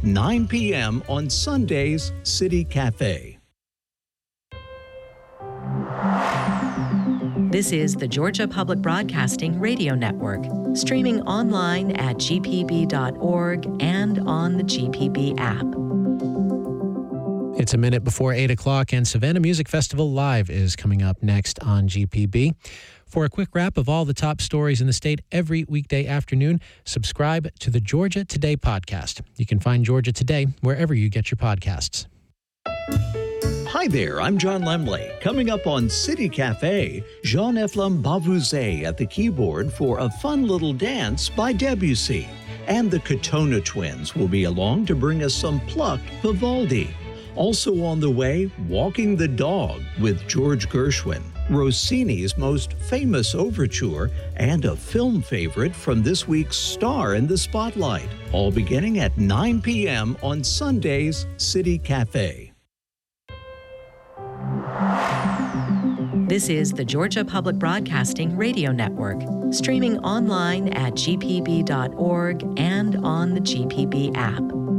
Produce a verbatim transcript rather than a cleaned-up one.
nine p.m. on Sunday's City Cafe. This is the Georgia Public Broadcasting Radio Network, streaming online at g p b dot org and on the G P B app. It's a minute before eight o'clock, and Savannah Music Festival Live is coming up next on G P B. For a quick wrap of all the top stories in the state every weekday afternoon, subscribe to the Georgia Today podcast. You can find Georgia Today wherever you get your podcasts. Hi there, I'm John Lemley. Coming up on City Cafe, Jean-Ephraim Bavouzet at the keyboard for a fun little dance by Debussy. And the Katona Twins will be along to bring us some plucked Vivaldi. Also on the way, Walking the Dog with George Gershwin, Rossini's most famous overture, and a film favorite from this week's Star in the Spotlight. All beginning at nine p.m. on Sunday's City Cafe. This is the Georgia Public Broadcasting Radio Network, streaming online at g p b dot org and on the G P B app.